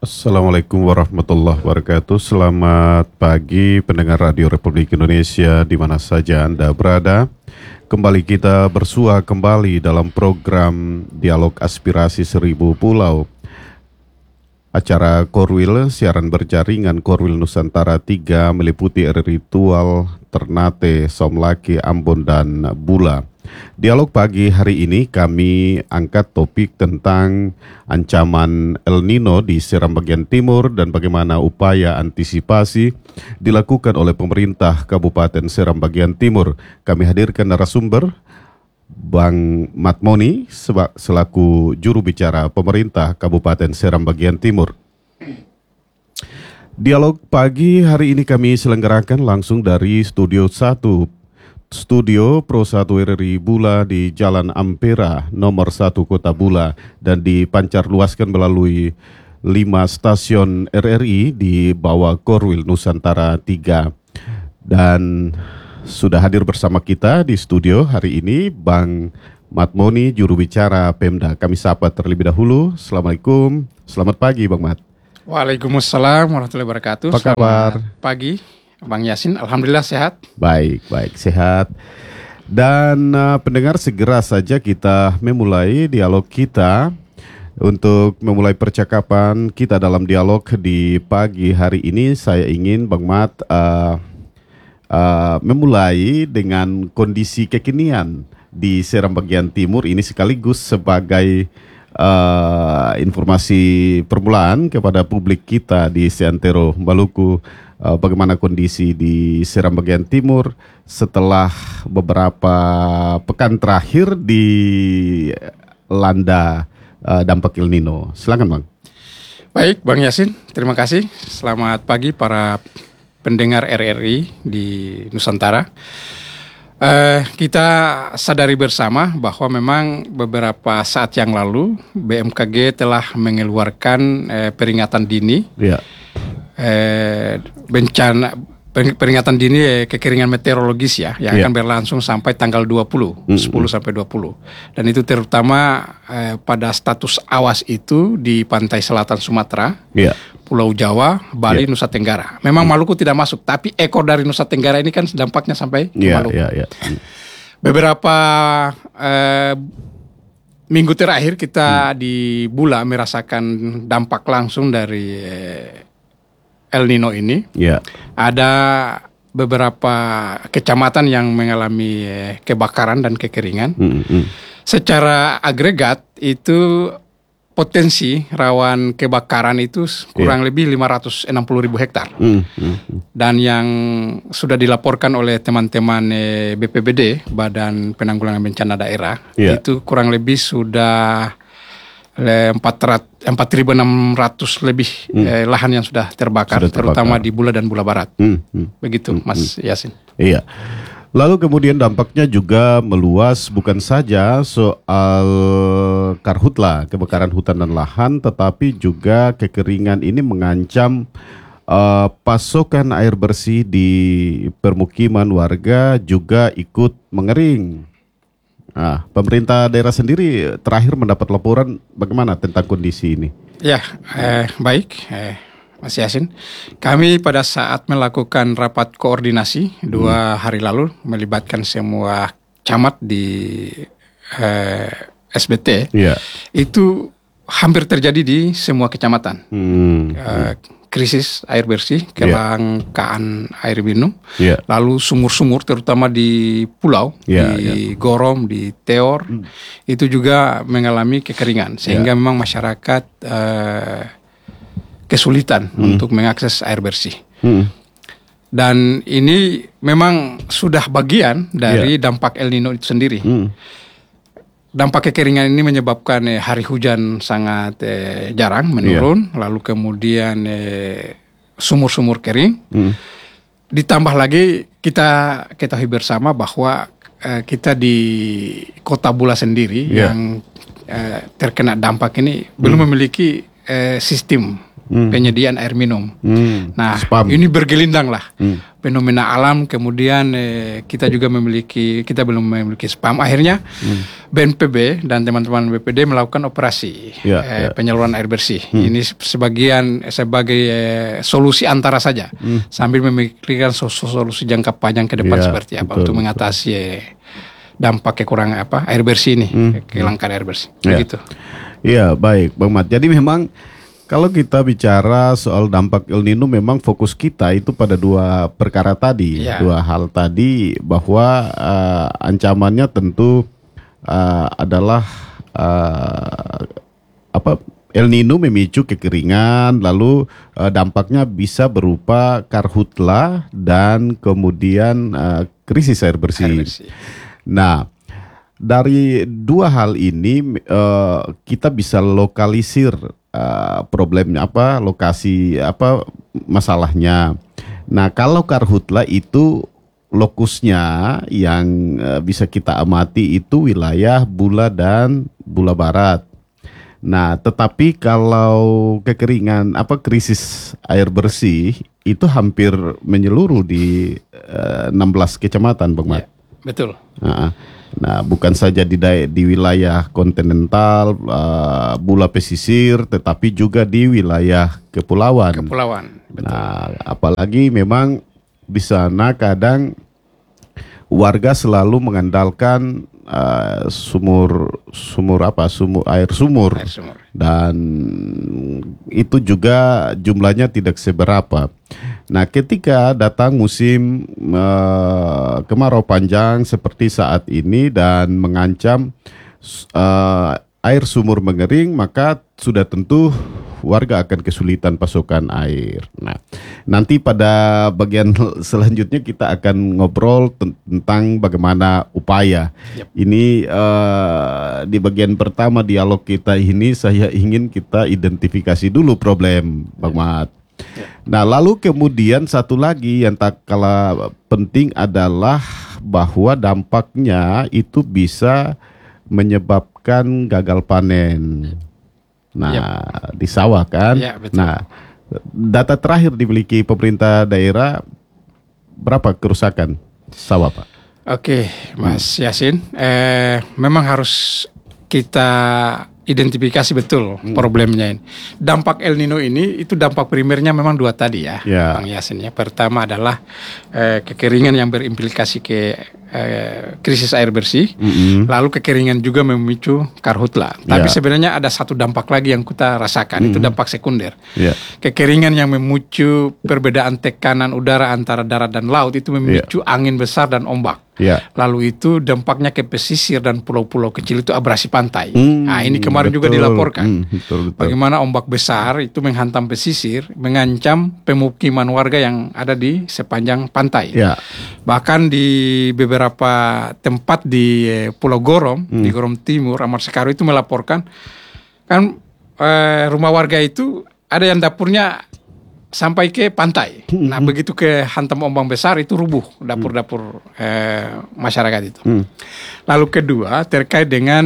Assalamualaikum warahmatullahi wabarakatuh. Selamat pagi pendengar Radio Republik Indonesia di mana saja Anda berada. Kembali kita bersua kembali dalam program Dialog Aspirasi Seribu Pulau. Acara Korwil, siaran berjaringan Korwil Nusantara 3 meliputi ritual Ternate, Somlaki, Ambon, dan Bula. Dialog pagi hari ini kami angkat topik tentang ancaman El Nino di Seram bagian timur dan bagaimana upaya antisipasi dilakukan oleh pemerintah Kabupaten Seram bagian timur. Kami hadirkan narasumber Bang Matmoni selaku juru bicara pemerintah Kabupaten Seram bagian timur. Dialog pagi hari ini kami selenggarakan langsung dari Studio 1 Studio Pro 1 RRI Bula di Jalan Ampera nomor 1 Kota Bula dan dipancar luaskan melalui 5 stasiun RRI di bawah Korwil Nusantara 3. Dan sudah hadir bersama kita di studio hari ini Bang Matmoni, juru bicara Pemda. Kami sapa terlebih dahulu. Assalamualaikum, selamat pagi Bang Mat. Waalaikumsalam warahmatullahi wabarakatuh. Apa kabar? Selamat pagi Bang Yasin, alhamdulillah sehat. Baik, sehat. Dan pendengar, segera saja kita memulai dialog kita. Untuk memulai percakapan kita dalam dialog di pagi hari ini, saya ingin Bang Mat memulai dengan kondisi kekinian di Seram bagian timur ini sekaligus sebagai informasi permulaan kepada publik kita di seantero Maluku. Bagaimana kondisi di Seram bagian timur setelah beberapa pekan terakhir dilanda dampak El Nino. Silakan Bang. Baik Bang Yasin, terima kasih. Selamat pagi para pendengar RRI di Nusantara. Kita sadari bersama bahwa memang beberapa saat yang lalu BMKG telah mengeluarkan peringatan dini. Ya. Bencana peringatan dini kekeringan meteorologis ya yang akan berlangsung sampai tanggal 20, 10 sampai 20. Dan itu terutama pada status awas itu di pantai selatan Sumatera, Pulau Jawa, Bali, Nusa Tenggara. Memang Maluku tidak masuk, tapi ekor dari Nusa Tenggara ini kan dampaknya sampai ke Maluku. Beberapa minggu terakhir kita di Bula merasakan dampak langsung dari El Nino ini. Ada beberapa kecamatan yang mengalami kebakaran dan kekeringan. Secara agregat itu potensi rawan kebakaran itu kurang lebih 560.000 hektar. Dan yang sudah dilaporkan oleh teman-teman BPBD, Badan Penanggulangan Bencana Daerah, itu kurang lebih sudah 4.600 lebih lahan yang sudah terbakar, terutama di Bula dan Bula Barat. Begitu Mas Yasin. Iya. Lalu kemudian dampaknya juga meluas bukan saja soal karhutla, kebakaran hutan dan lahan, tetapi juga kekeringan ini mengancam pasokan air bersih di permukiman warga juga ikut mengering. Nah, pemerintah daerah sendiri terakhir mendapat laporan bagaimana tentang kondisi ini? Ya, baik Mas Yasin. Kami pada saat melakukan rapat koordinasi 2 hari lalu melibatkan semua camat di SBT. Itu hampir terjadi di semua kecamatan. Krisis air bersih, kelangkaan air minum, lalu sumur-sumur terutama di pulau, di Gorom, di Teor, itu juga mengalami kekeringan sehingga memang masyarakat kesulitan untuk mengakses air bersih. Dan ini memang sudah bagian dari dampak El Nino itu sendiri. Dampak kekeringan ini menyebabkan hari hujan sangat jarang menurun, lalu kemudian sumur-sumur kering. Ditambah lagi kita ketahui bersama bahwa kita di Kota Bula sendiri yang terkena dampak ini belum memiliki sistem penyediaan air minum. Nah, ini bergelindang lah. fenomena alam, kemudian kita belum memiliki spam. Akhirnya BNPB dan teman-teman BPD melakukan operasi penyaluran air bersih. Ini sebagai solusi antara saja, sambil memikirkan solusi jangka panjang ke depan seperti apa untuk mengatasi dampak kekurangan air bersih ini, kelangkaan air bersih. Begitu. Iya, baik, Bang Mat. Jadi memang kalau kita bicara soal dampak El Nino, memang fokus kita itu pada dua perkara tadi, dua hal tadi, bahwa ancamannya tentu adalah El Nino memicu kekeringan, lalu dampaknya bisa berupa karhutla dan kemudian krisis air bersih. Nah, dari dua hal ini kita bisa lokalisir problemnya lokasi masalahnya. Nah, kalau karhutla itu lokusnya yang bisa kita amati itu wilayah Bula dan Bula Barat. Nah, tetapi kalau kekeringan krisis air bersih itu hampir menyeluruh di 16 kecamatan, Bang Mat. Betul. Nah, bukan saja di wilayah kontinental, Bula pesisir, tetapi juga di wilayah kepulauan. Betul. Nah, apalagi memang di sana kadang warga selalu mengandalkan air sumur, dan itu juga jumlahnya tidak seberapa. Nah, ketika datang musim kemarau panjang seperti saat ini dan mengancam air sumur mengering, maka sudah tentu warga akan kesulitan pasokan air. Nah, nanti pada bagian selanjutnya kita akan ngobrol tentang bagaimana upaya. Ini di bagian pertama dialog kita ini saya ingin kita identifikasi dulu problem, Bang Mat. Nah, lalu kemudian satu lagi yang tak kalah penting adalah bahwa dampaknya itu bisa menyebabkan gagal panen. Nah, di sawah kan. Nah, data terakhir dimiliki pemerintah daerah, berapa kerusakan sawah, Pak? Oke, Mas Yasin, memang harus kita identifikasi betul problemnya ini. Dampak El Nino ini itu dampak primernya memang dua tadi ya, Bang Yasin ya. Pertama adalah kekeringan yang berimplikasi ke krisis air bersih, lalu kekeringan juga memicu karhutla. Tapi sebenarnya ada satu dampak lagi yang kita rasakan, itu dampak sekunder. Kekeringan yang memicu perbedaan tekanan udara antara darat dan laut itu memicu angin besar dan ombak. Lalu itu dampaknya ke pesisir dan pulau-pulau kecil itu abrasi pantai. Nah, ini kemarin juga dilaporkan. Betul. Bagaimana ombak besar itu menghantam pesisir, mengancam pemukiman warga yang ada di sepanjang pantai. Bahkan di beberapa tempat di Pulau Gorom, di Gorom Timur, Amar Sekaru itu melaporkan kan rumah warga itu ada yang dapurnya sampai ke pantai. Nah, begitu ke hantam ombak besar itu rubuh dapur-dapur masyarakat itu. Lalu kedua terkait dengan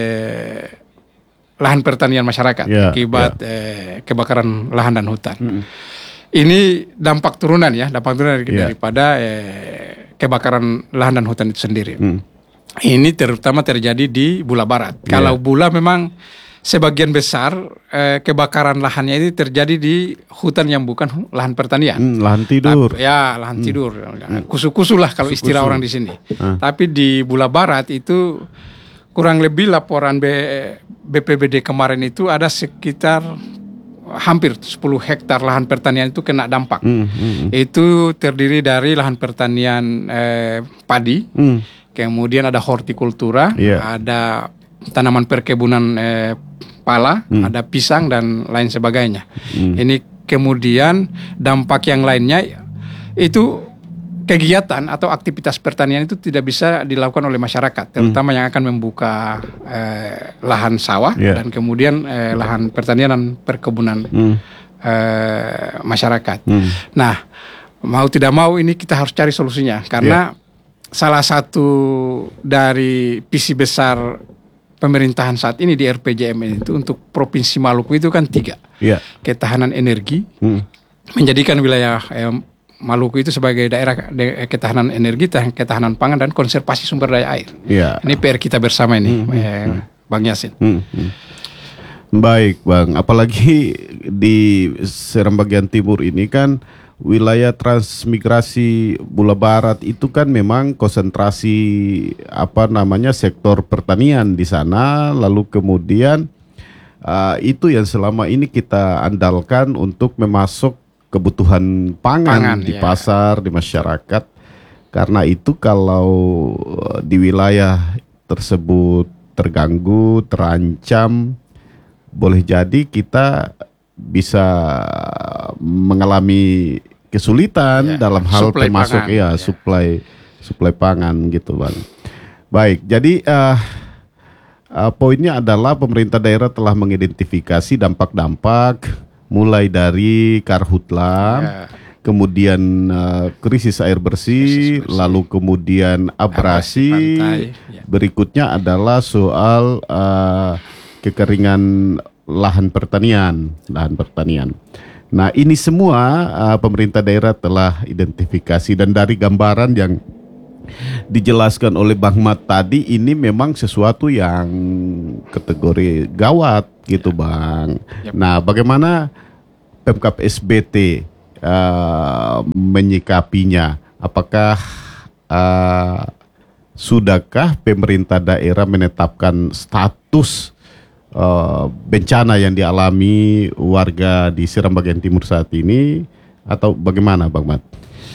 lahan pertanian masyarakat akibat kebakaran lahan dan hutan. Ini dampak turunan daripada kebakaran lahan dan hutan itu sendiri. Ini terutama terjadi di Bula Barat. Kalau Bula memang sebagian besar kebakaran lahannya itu terjadi di hutan yang bukan lahan pertanian. Lahan tidur. Lahan tidur. Kusu-kusu lah kalau istilah orang di sini. Tapi di Bula Barat itu kurang lebih laporan BPBD kemarin itu ada sekitar hampir 10 hektar lahan pertanian itu kena dampak. Itu terdiri dari lahan pertanian padi, kemudian ada hortikultura, ada tanaman perkebunan pala, ada pisang dan lain sebagainya. Ini kemudian dampak yang lainnya itu kegiatan atau aktivitas pertanian itu tidak bisa dilakukan oleh masyarakat, terutama yang akan membuka lahan sawah dan kemudian lahan pertanian dan perkebunan masyarakat. Nah, mau tidak mau ini kita harus cari solusinya karena salah satu dari visi besar pemerintahan saat ini di RPJM itu untuk Provinsi Maluku itu kan 3. Ketahanan energi, menjadikan wilayah Maluku itu sebagai daerah ketahanan energi, ketahanan pangan dan konservasi sumber daya air. Ya. Ini PR kita bersama ini, Bang Yasin. Baik Bang, apalagi di Seram bagian timur ini kan wilayah transmigrasi Bula Barat itu kan memang konsentrasi sektor pertanian di sana, lalu kemudian itu yang selama ini kita andalkan untuk memasok kebutuhan pangan di pasar, di masyarakat. Karena itu kalau di wilayah tersebut terganggu, terancam, boleh jadi kita bisa mengalami kesulitan dalam hal termasuk suplai pangan gitu Bang. Baik, jadi poinnya adalah pemerintah daerah telah mengidentifikasi dampak-dampak mulai dari karhutla, kemudian krisis air bersih, lalu kemudian abrasi, berikutnya adalah soal kekeringan lahan pertanian. Nah, ini semua pemerintah daerah telah identifikasi, dan dari gambaran yang dijelaskan oleh Bang Mat tadi, ini memang sesuatu yang kategori gawat gitu Bang. Nah, bagaimana Pemkab SBT menyikapinya? Apakah sudahkah pemerintah daerah menetapkan status bencana yang dialami warga di Seram bagian timur saat ini, atau bagaimana Bang Mat?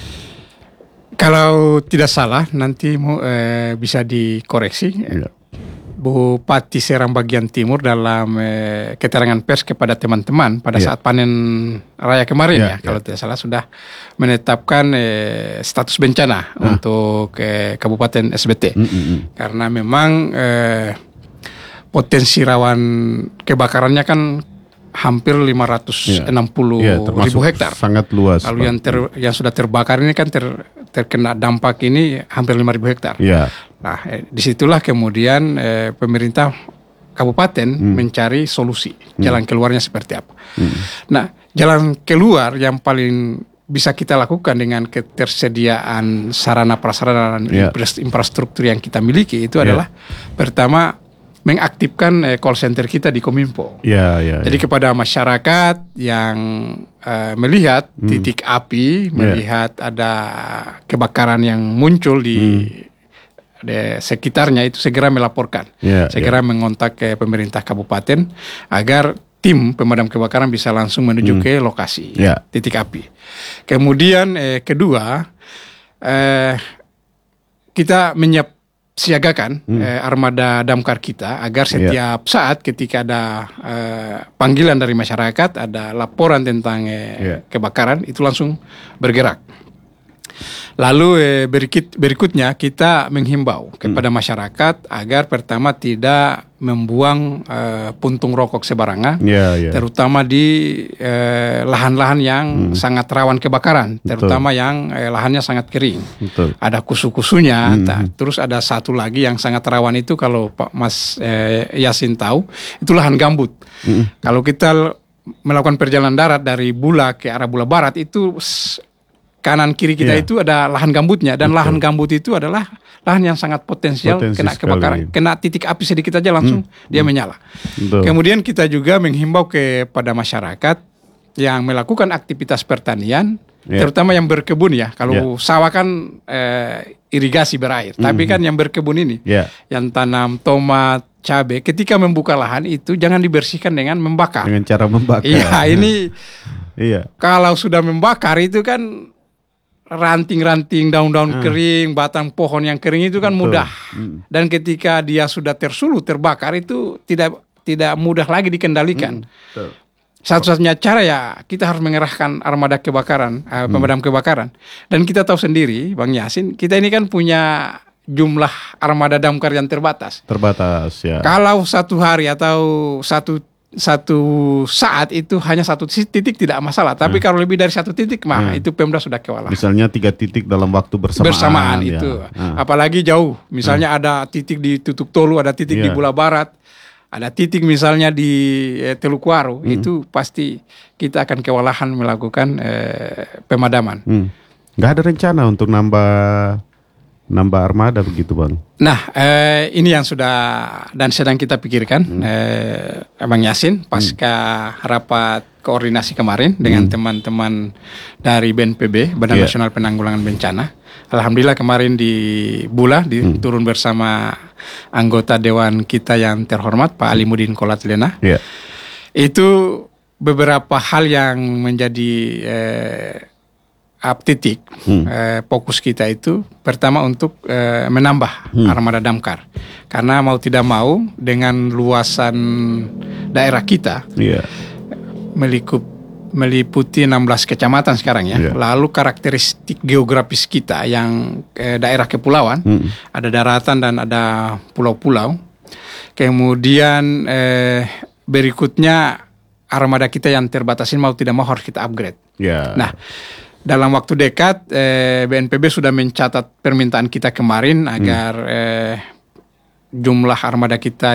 Kalau tidak salah nanti bisa dikoreksi. Bupati Seram bagian timur dalam keterangan pers kepada teman-teman pada saat panen raya kemarin kalau tidak salah sudah menetapkan status bencana untuk Kabupaten SBT. Karena memang potensi rawan kebakarannya kan hampir 560 ribu hektar. Sangat luas. Lalu yang sudah terbakar ini kan terkena dampak ini hampir 5.000 hektar. Nah, disitulah kemudian pemerintah kabupaten mencari solusi, jalan keluarnya seperti apa. Nah, jalan keluar yang paling bisa kita lakukan dengan ketersediaan sarana prasarana dan infrastruktur yang kita miliki itu adalah pertama mengaktifkan call center kita di Kominfo. Jadi kepada masyarakat yang melihat titik api, melihat ada kebakaran yang muncul di sekitarnya, itu segera melaporkan, segera mengontak ke pemerintah kabupaten agar tim pemadam kebakaran bisa langsung menuju ke lokasi titik api. Kemudian kedua, kita siagakan armada damkar kita agar setiap saat ketika ada panggilan dari masyarakat, ada laporan tentang kebakaran, itu langsung bergerak. Lalu berikutnya kita menghimbau kepada masyarakat agar pertama tidak membuang puntung rokok sembarangan, terutama di lahan-lahan yang sangat rawan kebakaran, terutama yang lahannya sangat kering. Ada kusu-kusunya. Terus ada satu lagi yang sangat rawan itu, kalau Pak Mas Yasin tahu, itu lahan gambut. Kalau kita melakukan perjalanan darat dari Bula ke arah Bula Barat, itu kanan kiri kita itu ada lahan gambutnya, dan lahan gambut itu adalah lahan yang sangat potensi kena kebakaran, kena titik api sedikit aja langsung dia menyala. Kemudian kita juga menghimbau kepada masyarakat yang melakukan aktivitas pertanian, terutama yang berkebun ya. Kalau sawah kan irigasi berair, tapi kan yang berkebun ini, yang tanam tomat, cabai, ketika membuka lahan itu jangan dibersihkan dengan membakar. Dengan cara membakar. Ini kalau sudah membakar itu kan ranting-ranting, daun-daun kering, batang pohon yang kering itu kan mudah. Dan ketika dia sudah tersulut, terbakar, itu tidak mudah lagi dikendalikan. Satu-satunya cara ya kita harus mengerahkan armada kebakaran, pemadam kebakaran. Dan kita tahu sendiri, Bang Yasin, kita ini kan punya jumlah armada damkar yang terbatas. Kalau satu hari atau satu saat itu hanya satu titik tidak masalah, tapi kalau lebih dari satu titik itu Pemda sudah kewalahan. Misalnya 3 titik dalam waktu bersamaan itu. Apalagi jauh, misalnya ada titik di Tutuk Tolu, ada titik di Bula Barat, ada titik misalnya di Telukuaro, itu pasti kita akan kewalahan melakukan pemadaman. Nggak ada rencana untuk nambah armada begitu Bang? Nah, ini yang sudah dan sedang kita pikirkan, Bang Yasin, pasca rapat koordinasi kemarin dengan teman-teman dari BNPB, Badan Nasional Penanggulangan Bencana. Alhamdulillah kemarin di Bula turun bersama anggota Dewan kita yang terhormat Pak Alimuddin Kolatlena. Itu beberapa hal yang menjadi titik fokus kita itu pertama untuk menambah armada damkar, karena mau tidak mau dengan luasan daerah kita meliputi 16 kecamatan sekarang ya. Lalu karakteristik geografis kita yang daerah kepulauan, ada daratan dan ada pulau-pulau. Kemudian berikutnya armada kita yang terbatasin mau tidak mau harus kita upgrade. Nah, dalam waktu dekat BNPB sudah mencatat permintaan kita kemarin agar jumlah armada kita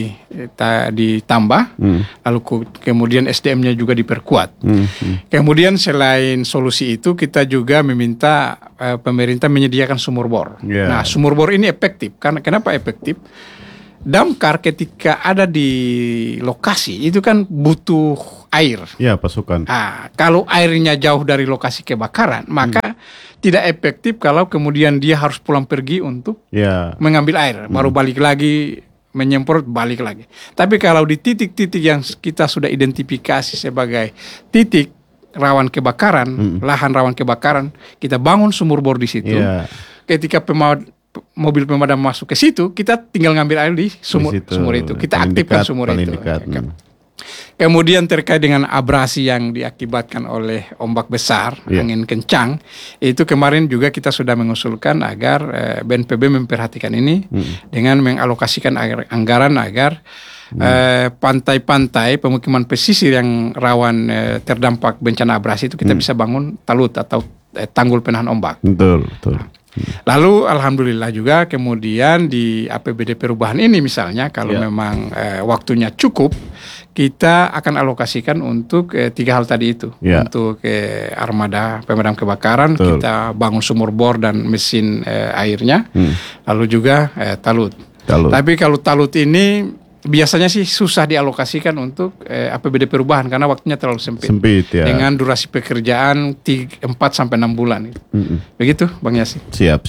ditambah, lalu kemudian SDM-nya juga diperkuat. Kemudian selain solusi itu kita juga meminta pemerintah menyediakan sumur bor. Nah, sumur bor ini efektif. Kenapa efektif? Damkar ketika ada di lokasi itu kan butuh air. Pasokan. Nah, kalau airnya jauh dari lokasi kebakaran, maka tidak efektif kalau kemudian dia harus pulang pergi untuk mengambil air, baru balik lagi menyemprot, balik lagi. Tapi kalau di titik-titik yang kita sudah identifikasi sebagai titik rawan kebakaran, lahan rawan kebakaran, kita bangun sumur bor di situ. Ketika mobil pemadam masuk ke situ, kita tinggal ngambil air di sumur itu. Kita aktifkan sumur itu. Kemudian terkait dengan abrasi yang diakibatkan oleh ombak besar, angin kencang, itu kemarin juga kita sudah mengusulkan agar BNPB memperhatikan ini dengan mengalokasikan anggaran agar pantai-pantai pemukiman pesisir yang rawan terdampak bencana abrasi itu kita bisa bangun talut atau tanggul penahan ombak. Betul. Lalu alhamdulillah juga kemudian di APBD perubahan ini misalnya kalau memang waktunya cukup, kita akan alokasikan untuk 3 hal tadi itu. Untuk armada pemadam kebakaran, kita bangun sumur bor dan mesin airnya, lalu juga talut. Tapi kalau talut ini biasanya sih susah dialokasikan untuk APBD perubahan karena waktunya terlalu sempit dengan durasi pekerjaan 4-6 bulan. Begitu Bang Yasin. Siap.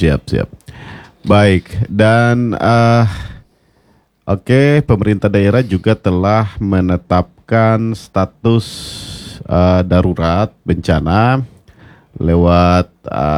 Baik, dan pemerintah daerah juga telah menetapkan status darurat bencana lewat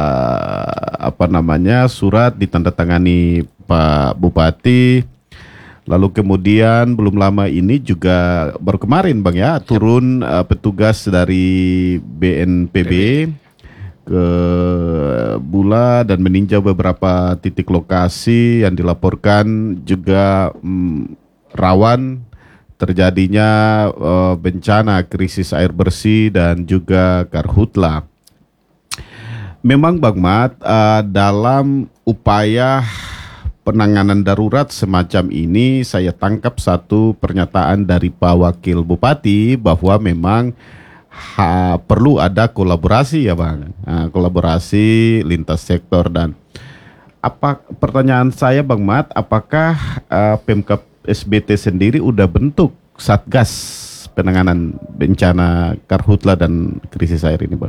surat ditandatangani Pak Bupati. Lalu kemudian belum lama ini juga baru kemarin Bang turun petugas dari BNPB ke Bula dan meninjau beberapa titik lokasi yang dilaporkan juga rawan terjadinya bencana krisis air bersih dan juga karhutla. Memang Bang Mat, dalam upaya penanganan darurat semacam ini, saya tangkap satu pernyataan dari Pak Wakil Bupati bahwa memang perlu ada kolaborasi ya Bang, kolaborasi lintas sektor. Dan pertanyaan saya Bang Mat, apakah Pemkab SBT sendiri udah bentuk satgas penanganan bencana karhutla dan krisis air ini Bang?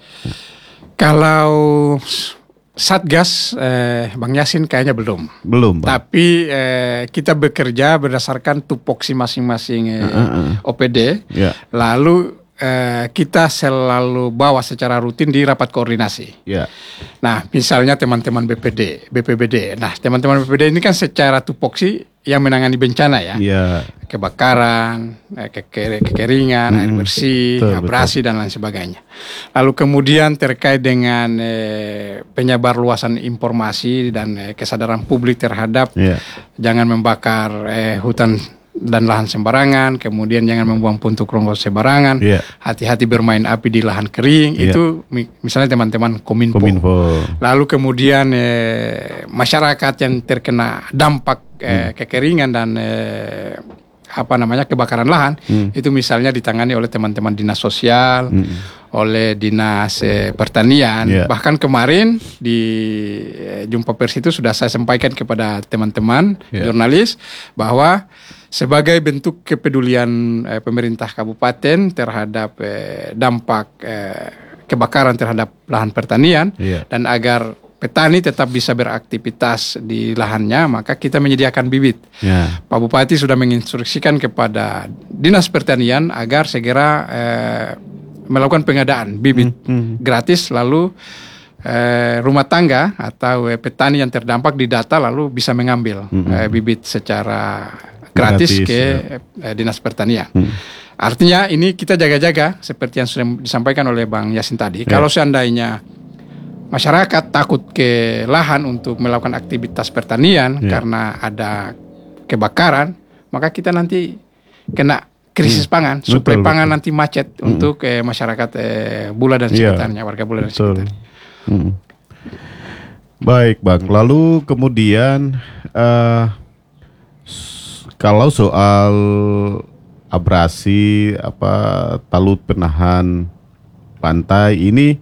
Kalau Satgas, Bang Yasin kayaknya belum. Bang. Tapi kita bekerja berdasarkan tupoksi masing-masing OPD. Lalu kita selalu bawa secara rutin di rapat koordinasi. Nah, misalnya teman-teman BPBD. Nah, teman-teman BPBD ini kan secara tupoksi yang menangani bencana ya. Kebakaran, kekeringan, air bersih, abrasi dan lain sebagainya. Lalu kemudian terkait dengan penyebar luasan informasi dan kesadaran publik terhadap jangan membakar hutan dan lahan sembarangan, kemudian jangan membuang puntung rokok sembarangan, hati-hati bermain api di lahan kering, itu misalnya teman-teman Kominfo. Lalu kemudian masyarakat yang terkena dampak kekeringan dan kebakaran lahan, itu misalnya ditangani oleh teman-teman dinas sosial, oleh Dinas Pertanian. Bahkan kemarin di jumpa pers itu sudah saya sampaikan kepada teman-teman jurnalis bahwa sebagai bentuk kepedulian pemerintah kabupaten terhadap dampak kebakaran terhadap lahan pertanian dan agar petani tetap bisa beraktivitas di lahannya, maka kita menyediakan bibit. Pak Bupati sudah menginstruksikan kepada Dinas Pertanian agar segera melakukan pengadaan bibit gratis, lalu rumah tangga atau petani yang terdampak didata lalu bisa mengambil bibit secara gratis ke Dinas Pertanian. Artinya ini kita jaga-jaga seperti yang sudah disampaikan oleh Bang Yasin tadi. Kalau seandainya masyarakat takut ke lahan untuk melakukan aktivitas pertanian karena ada kebakaran, maka kita nanti kena krisis pangan, suplai pangan nanti macet untuk masyarakat Bula dan sekitarnya, warga Bula dan sekitarnya. Baik Bang, lalu kemudian kalau soal abrasi talut penahan pantai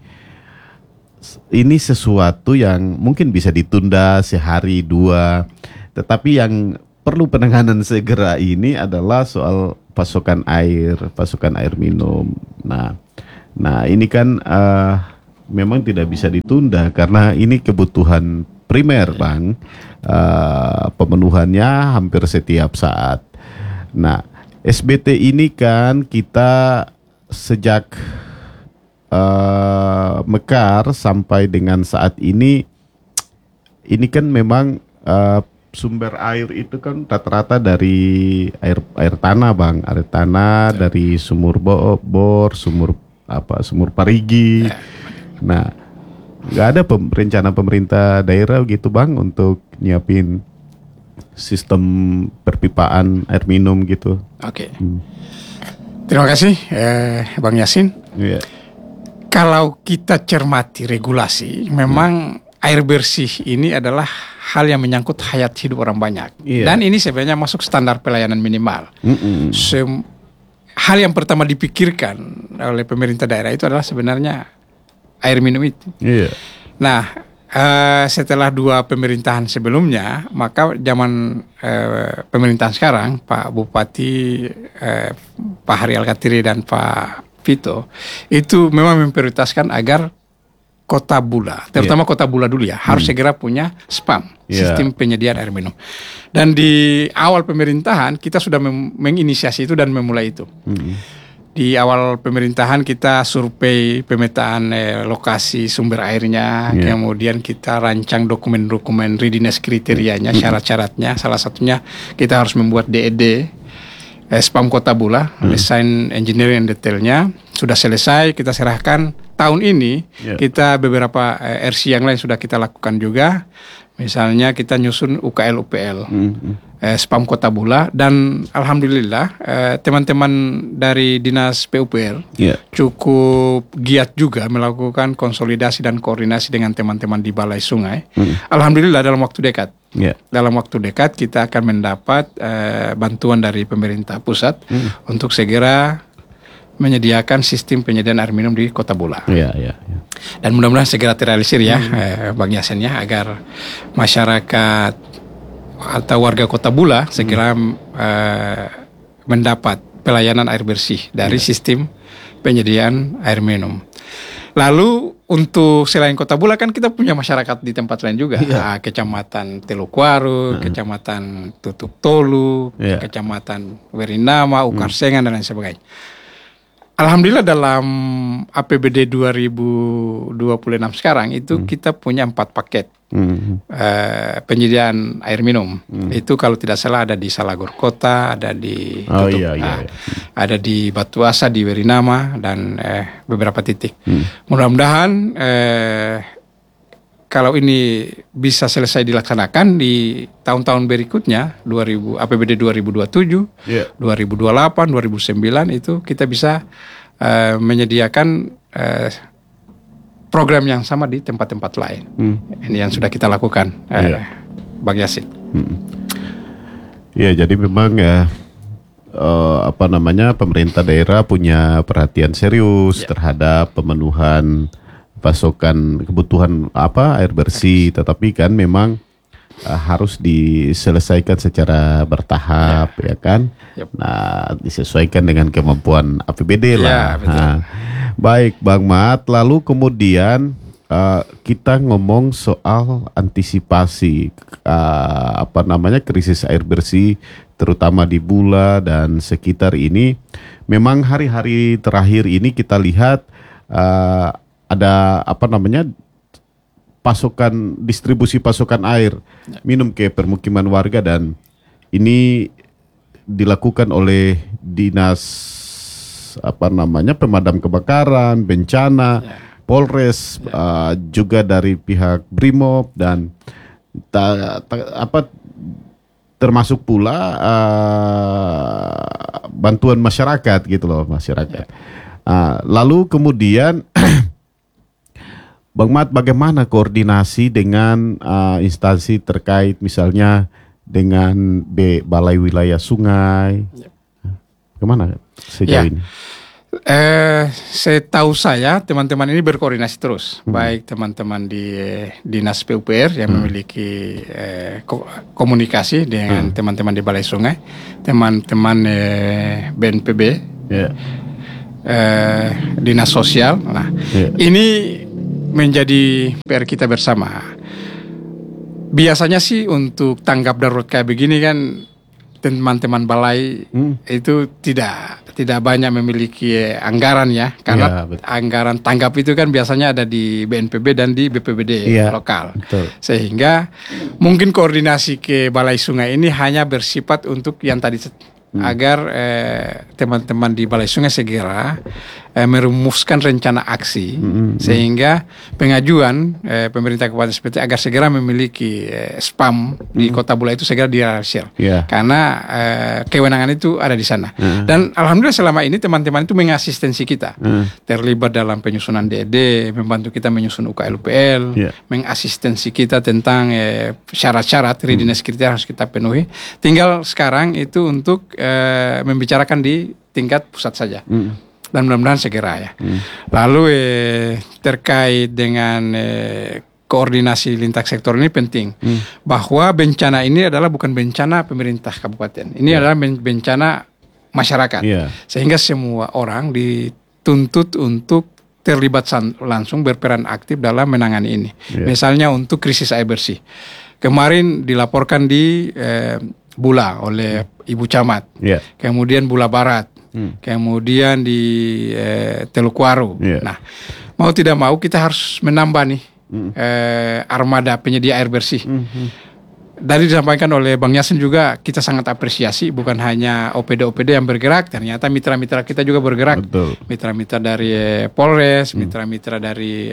ini sesuatu yang mungkin bisa ditunda sehari dua, tetapi yang perlu penanganan segera ini adalah soal pasokan air minum. Nah ini kan memang tidak bisa ditunda karena ini kebutuhan primer Bang, pemenuhannya hampir setiap saat. Nah SBT ini kan kita sejak mekar sampai dengan saat ini kan memang sumber air itu kan rata-rata dari air tanah Bang, air tanah dari sumur bor, sumur parigi. Nah, nggak ada rencana pemerintah daerah gitu Bang untuk nyiapin sistem perpipaan air minum gitu. Oke. Terima kasih Bang Yasin. Kalau kita cermati regulasi, memang air bersih ini adalah hal yang menyangkut hayat hidup orang banyak. Dan ini sebenarnya masuk standar pelayanan minimal. Hal yang pertama dipikirkan oleh pemerintah daerah itu adalah sebenarnya air minum itu. Nah, setelah 2 pemerintahan sebelumnya, maka zaman pemerintahan sekarang, Pak Bupati, Pak Hari Alkatiri dan Pak Vito, itu memang memprioritaskan agar Kota Bula, terutama Kota Bula dulu ya, harus segera punya SPAM, sistem penyediaan air minum. Dan di awal pemerintahan kita sudah menginisiasi itu dan memulai itu. Di awal pemerintahan kita survei pemetaan lokasi sumber airnya, kemudian kita rancang dokumen-dokumen readiness kriterianya, syarat-syaratnya. Salah satunya kita harus membuat DED, SPAM Kota Bula, desain engineering detailnya sudah selesai, kita serahkan. Tahun ini kita beberapa RC yang lain sudah kita lakukan juga. Misalnya kita nyusun UKL UPL SPAM Kota Bula, dan alhamdulillah teman-teman dari Dinas PUPR cukup giat juga melakukan konsolidasi dan koordinasi dengan teman-teman di Balai Sungai. Alhamdulillah dalam waktu dekat. Dalam waktu dekat kita akan mendapat bantuan dari pemerintah pusat untuk segera menyediakan sistem penyediaan air minum di Kota Bula. Dan mudah-mudahan segera terrealisir ya Bang Yasin ya, agar masyarakat atau warga Kota Bula segera mendapat pelayanan air bersih dari sistem penyediaan air minum. Lalu untuk selain Kota Bula kan kita punya masyarakat di tempat lain juga, Kecamatan Telukwaru, Kecamatan Tutuk Tolu, Kecamatan Werinama, Ukarsengan dan lain sebagainya. Alhamdulillah dalam APBD 2026 sekarang itu kita punya 4 paket penyediaan air minum. Itu kalau tidak salah ada di Salagor Kota, ada di ada di Batuasa, di Werinama, dan beberapa titik. Mudah-mudahan kalau ini bisa selesai dilaksanakan di tahun-tahun berikutnya, APBD 2027, 2028, 2029 itu kita bisa menyediakan program yang sama di tempat-tempat lain. Ini yang sudah kita lakukan, Bang Yasin. Ya, jadi memang ya pemerintah daerah punya perhatian serius terhadap pemenuhan pasokan kebutuhan air bersih, tetapi kan memang harus diselesaikan secara bertahap, ya kan? Nah, disesuaikan dengan kemampuan APBD lah. Nah, baik, Bang Mat. Lalu kemudian kita ngomong soal antisipasi krisis air bersih, terutama di Bula dan sekitar ini. Memang hari-hari terakhir ini kita lihat ada distribusi pasokan air minum ke permukiman warga, dan ini dilakukan oleh dinas pemadam kebakaran, bencana, Polres, juga dari pihak Brimob, dan termasuk pula bantuan masyarakat gitu loh, masyarakat. Lalu kemudian Bang Mat, bagaimana koordinasi dengan instansi terkait, misalnya dengan Balai Wilayah Sungai? Kemana sejauh ini? Setahu saya teman-teman ini berkoordinasi terus, baik teman-teman di Dinas PUPR yang memiliki komunikasi dengan teman-teman di Balai Sungai, teman-teman BNPB, Dinas Sosial. Nah, ini menjadi PR kita bersama. Biasanya sih untuk tanggap darurat kayak begini kan teman-teman balai itu tidak banyak memiliki anggaran ya, karena anggaran tanggap itu kan biasanya ada di BNPB dan di BPBD lokal. Betul. Sehingga mungkin koordinasi ke Balai Sungai ini hanya bersifat untuk yang tadi agar teman-teman di Balai Sungai segera merumuskan rencana aksi sehingga pengajuan pemerintah Kabupaten seperti agar segera memiliki spam di Kota Bula itu segera direalisir karena kewenangan itu ada di sana. Dan alhamdulillah selama ini teman-teman itu mengasistensi kita, terlibat dalam penyusunan DD, membantu kita menyusun UKLUPL, mengasistensi kita tentang syarat-syarat readiness kriteria harus kita penuhi. Tinggal sekarang itu untuk membicarakan di tingkat pusat saja. Dan mudah-mudahan segera ya. Lalu terkait dengan koordinasi lintas sektor ini penting, bahwa bencana ini adalah bukan bencana pemerintah kabupaten, ini adalah bencana masyarakat, sehingga semua orang dituntut untuk terlibat langsung, berperan aktif dalam menangani ini. Misalnya untuk krisis air bersih, kemarin dilaporkan di Bula oleh Ibu Camat, kemudian Bula Barat, kemudian di Telukuaro. Nah, mau tidak mau kita harus menambah nih armada penyedia air bersih. Tadi disampaikan oleh Bang Yasin juga, kita sangat apresiasi bukan hanya OPD-OPD yang bergerak, ternyata mitra-mitra kita juga bergerak. Betul. Mitra-mitra dari Polres, mitra-mitra dari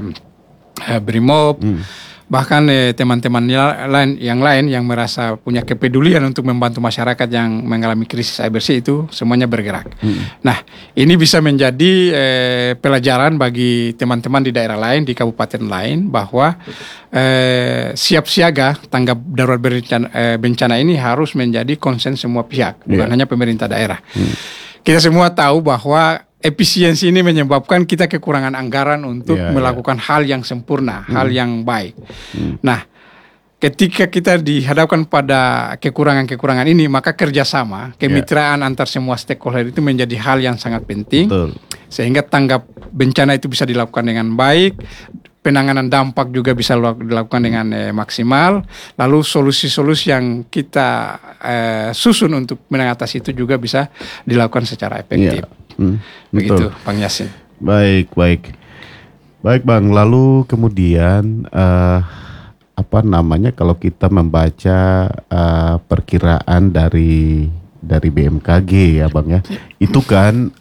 Brimob, bahkan teman-teman yang lain yang merasa punya kepedulian untuk membantu masyarakat yang mengalami krisis air bersih itu semuanya bergerak. Nah, ini bisa menjadi pelajaran bagi teman-teman di daerah lain, di kabupaten lain, bahwa siap siaga tanggap darurat bencana ini harus menjadi konsen semua pihak, bukan hanya pemerintah daerah. Kita semua tahu bahwa efisiensi ini menyebabkan kita kekurangan anggaran untuk melakukan hal yang sempurna, hal yang baik. Nah, ketika kita dihadapkan pada kekurangan-kekurangan ini, maka kerjasama, kemitraan antar semua stakeholder itu menjadi hal yang sangat penting. Sehingga tanggap bencana itu bisa dilakukan dengan baik, penanganan dampak juga bisa dilakukan dengan maksimal, lalu solusi-solusi yang kita susun untuk mengatasi itu juga bisa dilakukan secara efektif. Begitu, Bang Yasin. Baik Bang. Lalu kemudian kalau kita membaca perkiraan dari BMKG ya Bang ya, itu kan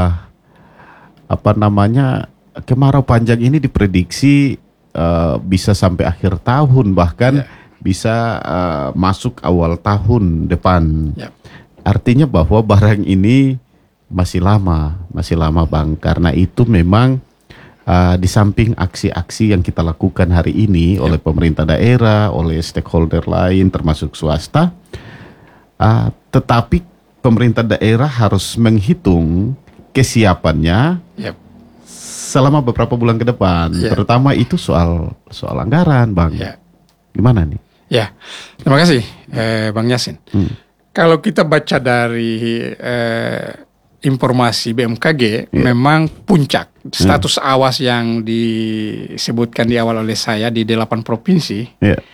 kemarau panjang ini diprediksi bisa sampai akhir tahun, bahkan bisa masuk awal tahun depan. Artinya bahwa barang ini masih lama Bang. Karena itu memang di samping aksi-aksi yang kita lakukan hari ini oleh pemerintah daerah, oleh stakeholder lain termasuk swasta, tetapi pemerintah daerah harus menghitung kesiapannya selama beberapa bulan ke depan, terutama itu soal anggaran, Bang. Gimana nih? Ya, terima kasih, Bang Yasin. Kalau kita baca dari informasi BMKG, memang puncak status awas yang disebutkan di awal oleh saya di 8 provinsi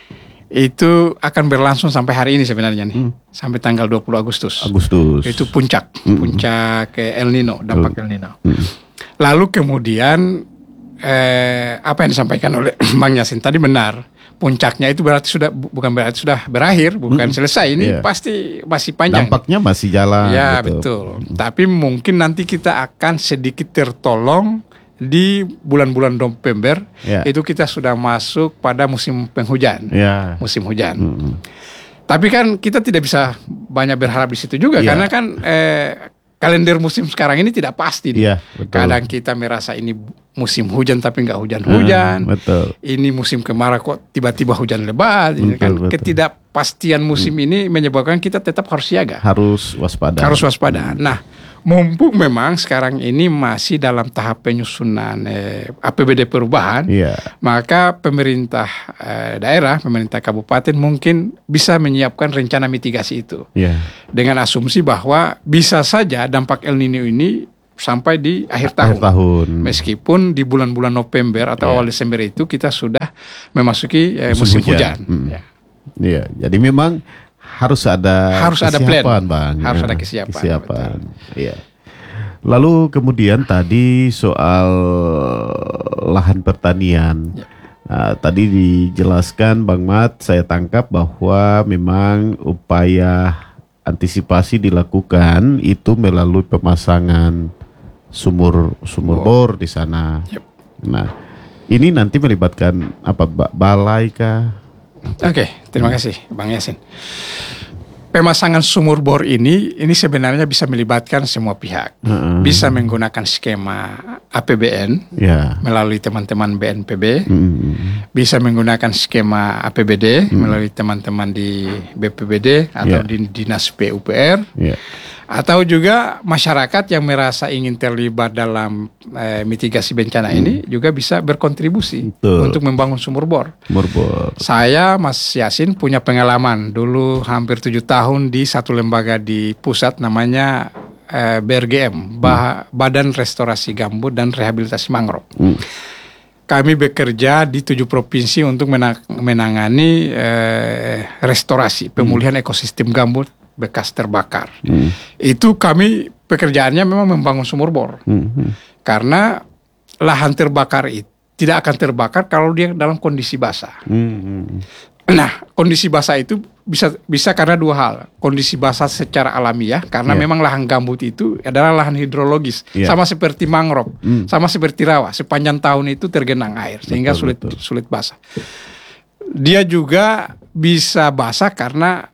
itu akan berlangsung sampai hari ini sebenarnya nih, sampai tanggal 20 Agustus. Itu puncak El Nino, dampak El Nino. Lalu kemudian apa yang disampaikan oleh Bang Yasin tadi benar. Puncaknya itu berarti bukan berarti sudah berakhir, bukan selesai. Ini pasti masih panjang. Dampaknya masih jalan. Ya, betul. Tapi mungkin nanti kita akan sedikit tertolong di bulan-bulan November. Itu kita sudah masuk pada musim penghujan. Musim hujan. Tapi kan kita tidak bisa banyak berharap di situ juga, karena kan kalender musim sekarang ini tidak pasti. Kadang kita merasa ini musim hujan tapi nggak hujan-hujan. Ini musim kemarau kok tiba-tiba hujan lebat. Ketidakpastian musim ini menyebabkan kita tetap harus siaga. Harus waspada. Nah, mumpung memang sekarang ini masih dalam tahap penyusunan APBD perubahan, maka pemerintah daerah, pemerintah kabupaten mungkin bisa menyiapkan rencana mitigasi itu. Dengan asumsi bahwa bisa saja dampak El Nino ini sampai di akhir tahun. Meskipun di bulan-bulan November atau awal Desember itu kita sudah memasuki musim hujan. Jadi memang harus ada kesiapan, Bang. Harus ada kesiapan. Lalu kemudian tadi soal lahan pertanian. Tadi dijelaskan Bang Mat, saya tangkap bahwa memang upaya antisipasi dilakukan itu melalui pemasangan sumur bor di sana. Nah, ini nanti melibatkan apa, balai kah? Oke, terima kasih Bang Yasin. Pemasangan sumur bor ini sebenarnya bisa melibatkan semua pihak. Bisa menggunakan skema APBN melalui teman-teman BNPB. Bisa menggunakan skema APBD melalui teman-teman di BPBD atau di Dinas PUPR. Atau juga masyarakat yang merasa ingin terlibat dalam mitigasi bencana ini juga bisa berkontribusi untuk membangun sumur bor. Saya, Mas Yasin, punya pengalaman dulu hampir 7 tahun di satu lembaga di pusat namanya BRGM, Badan Restorasi Gambut dan Rehabilitasi Mangrove. Kami bekerja di 7 provinsi untuk menangani restorasi, pemulihan ekosistem gambut bekas terbakar. Itu kami pekerjaannya memang membangun sumur bor. Karena lahan terbakar itu tidak akan terbakar kalau dia dalam kondisi basah. Nah, kondisi basah itu bisa karena 2 hal. Kondisi basah secara alamiah, karena memang lahan gambut itu adalah lahan hidrologis, sama seperti mangrove, sama seperti rawa. Sepanjang tahun itu tergenang air sehingga sulit basah. Dia juga bisa basah karena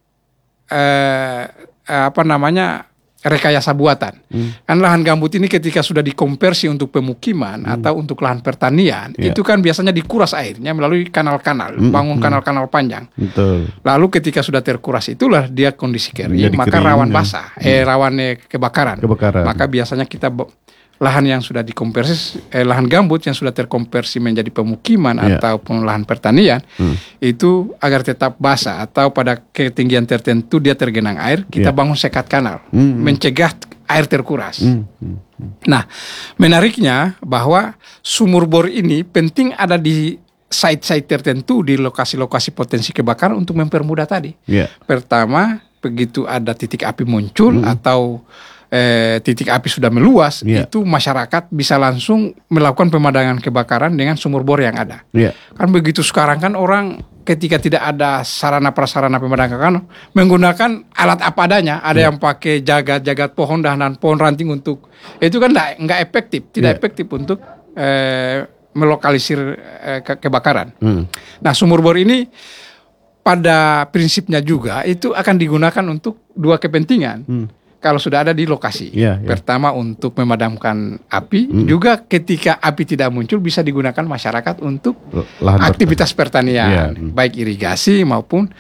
rekayasa buatan. Kan lahan gambut ini ketika sudah dikonversi untuk pemukiman atau untuk lahan pertanian, itu kan biasanya dikuras airnya melalui kanal-kanal, bangun kanal-kanal panjang. Lalu ketika sudah terkuras itulah dia kondisi kering, maka rawan basah, rawan kebakaran. Maka biasanya kita lahan yang sudah dikonversi, lahan gambut yang sudah terkonversi menjadi pemukiman ataupun lahan pertanian, itu agar tetap basah atau pada ketinggian tertentu dia tergenang air, kita bangun sekat kanal, mencegah air terkuras. Nah, menariknya bahwa sumur bor ini penting ada di site-site tertentu, di lokasi-lokasi potensi kebakaran untuk mempermudah tadi. Pertama, begitu ada titik api muncul atau titik api sudah meluas, itu masyarakat bisa langsung melakukan pemadaman kebakaran dengan sumur bor yang ada. Kan begitu sekarang kan orang ketika tidak ada sarana prasarana pemadaman kebakaran menggunakan alat apa adanya. Ada yang pakai jagat pohon dan pohon ranting untuk itu kan nggak efektif, tidak efektif untuk melokalisir kebakaran. Nah, sumur bor ini pada prinsipnya juga itu akan digunakan untuk 2 kepentingan. Kalau sudah ada di lokasi. Pertama untuk memadamkan api, juga ketika api tidak muncul bisa digunakan masyarakat untuk aktivitas pertanian, baik irigasi maupun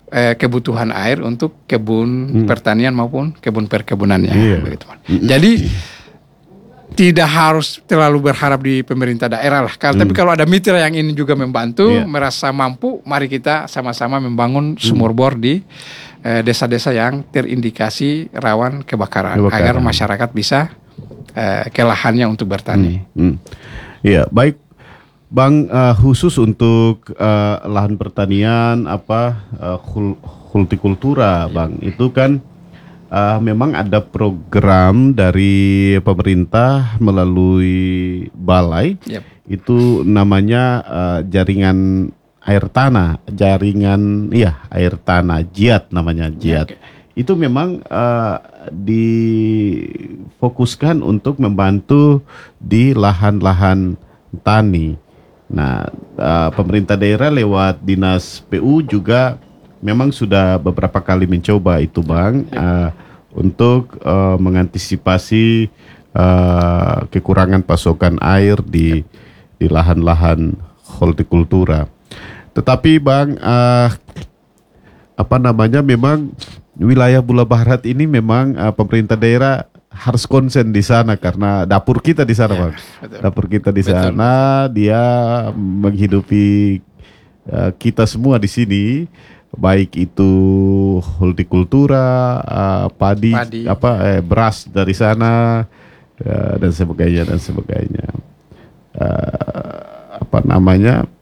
kebutuhan air untuk kebun pertanian maupun kebun perkebunannya. Begitu. Jadi tidak harus terlalu berharap di pemerintah daerah lah. Tapi kalau ada mitra yang ini juga membantu, merasa mampu, mari kita sama-sama membangun sumur bor di desa-desa yang terindikasi rawan kebakaran. Agar masyarakat bisa ke lahannya untuk bertani. Iya, baik Bang, khusus untuk lahan pertanian hortikultura, Bang, itu kan memang ada program dari pemerintah melalui balai. Itu namanya jaringan air tanah, air tanah JIAT namanya JIAT. Itu memang difokuskan untuk membantu di lahan-lahan tani. Nah, pemerintah daerah lewat dinas PU juga memang sudah beberapa kali mencoba itu, Bang, untuk mengantisipasi kekurangan pasokan air di lahan-lahan hortikultura. Tetapi, Bang, memang wilayah Bula Barat ini memang pemerintah daerah harus konsen di sana karena dapur kita di sana, Bang. Betul. Dapur kita di sana, dia menghidupi kita semua di sini, baik itu hortikultura, padi. Beras dari sana, dan sebagainya.